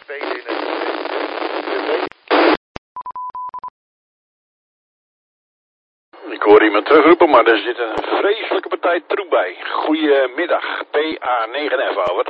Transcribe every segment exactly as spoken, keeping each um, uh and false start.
P D negenenzestig. Ik hoor iemand terugroepen, maar er zit een vreselijke partij troep bij. Goedemiddag, P A negen F, over.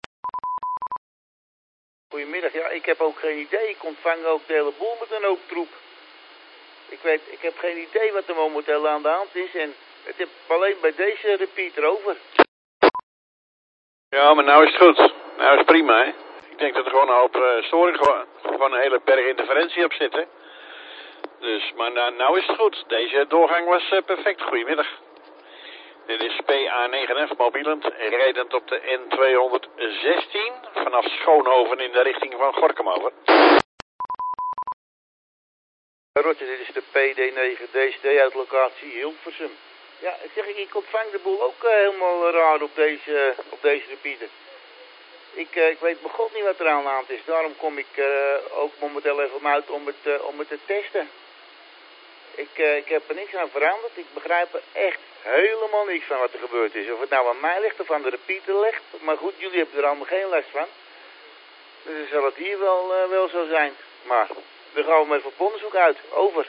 Goedemiddag, ja, ik heb ook geen idee. Ik ontvang ook de hele boel met een hoop troep. Ik weet, ik heb geen idee wat er momenteel aan de hand is en het heb alleen bij deze repeater over. Ja, maar nou is het goed. Nou is het prima, hè. Ik denk dat er gewoon een hoop uh, storing, gewoon, gewoon een hele berg interferentie op zit, hè. Dus, maar nou, nou is het goed. Deze doorgang was uh, perfect. Goedemiddag. Dit is P A negen F mobielend, rijdend op de N tweehonderdzestien vanaf Schoonhoven in de richting van Gorinchem, over. Roger, dit is de P D negen D C D uit locatie Hilversum. Ja, ik zeg, ik ontvang de boel ook uh, helemaal raar op deze, uh, op deze repeater. Ik, uh, ik weet mijn god niet wat er aan de hand is. Daarom kom ik uh, ook momenteel even uit om het, uh, om het te testen. Ik, uh, ik heb er niks aan veranderd. Ik begrijp er echt helemaal niks van wat er gebeurd is. Of het nou aan mij ligt of aan de repeater ligt. Maar goed, jullie hebben er allemaal geen last van. Dus dan zal het hier wel, uh, wel zo zijn. Maar dan gaan we maar even op onderzoek uit. Over.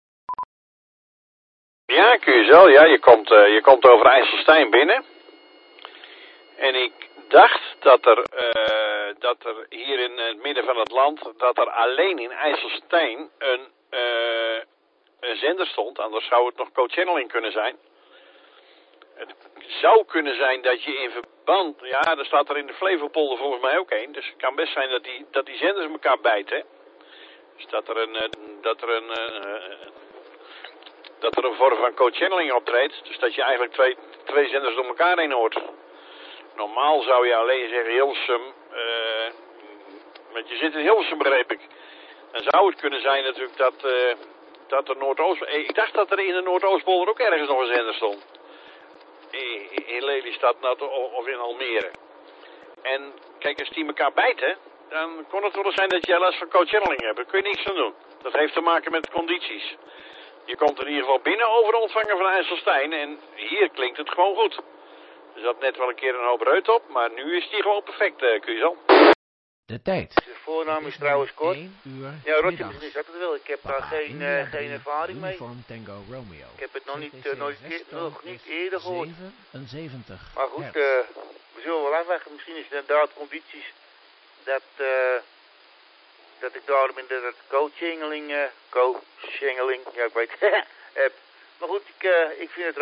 Ja, kun je zo. Ja, je komt, uh, je komt over IJsselstein binnen. En ik dacht dat er, uh, dat er hier in het midden van het land, dat er alleen in IJsselstein een, uh, een zender stond. Anders zou het nog co-channeling kunnen zijn. Het zou kunnen zijn dat je in verband, ja, er staat er in de Flevopolder volgens mij ook een. Dus het kan best zijn dat die, dat die zenders elkaar bijten. Dus dat er een, dat er een, uh, dat er een vorm van co-channeling optreedt. Dus dat je eigenlijk twee, twee zenders door elkaar heen hoort. Normaal zou je alleen zeggen Hilversum, uh, want je zit in Hilversum, begreep ik. Dan zou het kunnen zijn natuurlijk dat, uh, dat de Noordoost... Ik dacht dat er in de Noordoostpolder ook ergens nog een zender stond. In, in Lelystad of in Almere. En kijk, als die elkaar bijten, dan kon het wel zijn dat je last van co-channeling hebt. Daar kun je niks aan doen. Dat heeft te maken met condities. Je komt in ieder geval binnen over de ontvanger van IJsselstein en hier klinkt het gewoon goed. Er zat net wel een keer een hoop reut op, maar nu is die gewoon perfect, uh, kun je zo. De tijd. De voornaam is trouwens kort. Ja, Roger, misschien is dat het wel. Ik heb daar geen, uh, geen ervaring mee. Tango Romeo. Ik heb het nog niet, uh, nooit, nog niet eerder gehoord. zevenenzeventig. Maar goed, uh, we zullen wel afwachten. Misschien is het inderdaad condities dat, uh, dat ik daarom inderdaad co-channeling, uh, co-channeling, ja ik weet heb. Maar goed, ik, uh, ik vind het